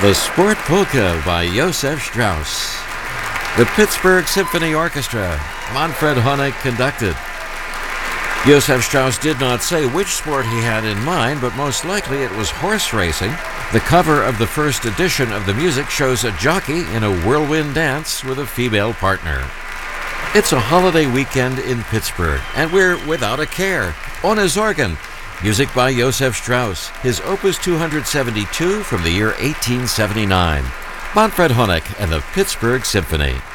The Sport Polka by Josef Strauss. The Pittsburgh Symphony Orchestra, Manfred Honeck conducted. Josef Strauss did not say which sport he had in mind, but most likely it was horse racing. The cover of the first edition of the music shows a jockey in a whirlwind dance with a female partner. It's a holiday weekend in Pittsburgh, and we're without a care. Ohne Sorgen. Music by Josef Strauss, his Opus 272 from the year 1879. Manfred Honeck and the Pittsburgh Symphony.